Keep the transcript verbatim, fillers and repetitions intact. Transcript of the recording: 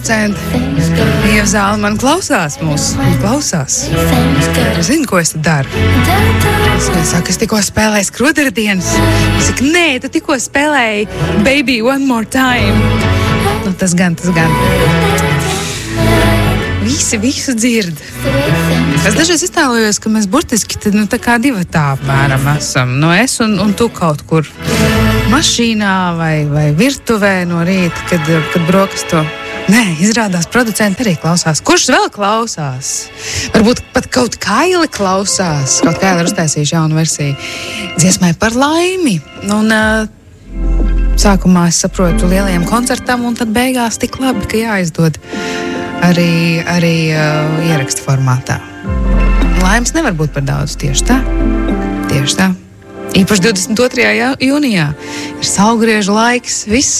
Ieva Zāle man klausās mūs, man klausās. Es zinu, ko es daru. Es saku, es tikko spēlēju skroderadienas. Es saku, nē, tu tikko spēlēji Baby One More Time. Nu, tas gan, tas gan. Visi, visu dzird. Es dažreiz iztēlojos, ka mēs burtiski tad, nu, tā kā divatā apmēram esam. No es un, un tu kaut kur mašīnā vai, vai virtuvē no rīta, kad, kad brokasto. Nē, izrādās, producenti arī klausās. Kurš vēl klausās? Varbūt pat kaut Kaili klausās. Kaut Kaili ir uztaisījuši jaunu versiju dziesmai par laimi. Un uh, sākumā es saprotu lielajiem koncertam, un tad beigās tik labi, ka jāizdod arī, arī uh, ieraksta formātā. Laimes nevar būt par daudz, tieši tā. Tieši tā. Īpaši divdesmit otrajā jūnijā ir saulgriežu laiks, viss